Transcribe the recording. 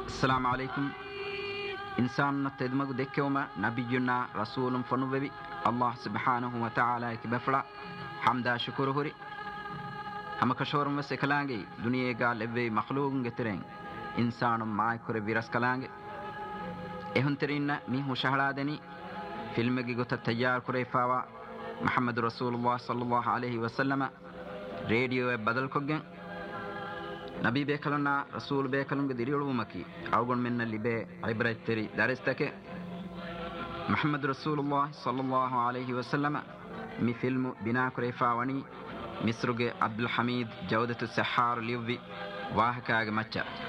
السلام عليكم إنسان تدمج دكوما نبينا رسول فنوبي الله سبحانه وتعالى كبفلا حمدا شكره هري هم كشورم وسكلانجي دنيا قال أبي مخلوق جترين إنسان ما يكره بيرس كلانجي إهون ترينا ميه شهرادني فيلم جيجوت التجار كريفاوا محمد رسول الله صلى الله عليه وسلم راديو بدل كوجن نبي بيكلنا رسول بيكلنا ديريلو مكي أوغن من اللي بي عبرة تري دارستك محمد رسول الله صلى الله عليه وسلم مي فيلم بنا كريفاواني مصرغ عبد الحميد جودة السحار ليوبي واهكاغ مچا